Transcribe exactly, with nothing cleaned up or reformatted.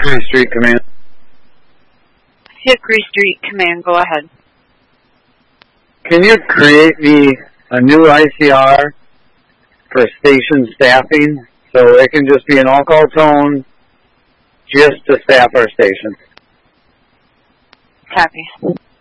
Hickory Street Command. Hickory Street Command, go ahead. Can you create me a new I C R for station staffing so it can just be an all-call tone just to staff our station? Copy.